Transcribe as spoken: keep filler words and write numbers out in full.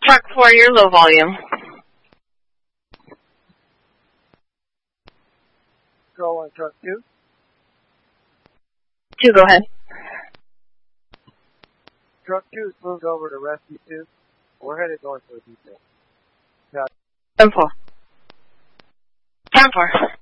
Truck four, you're low volume. Go on, truck two. Two, go ahead. Truck two is moved over to rescue two. We're headed north for a detail. ten four. ten four.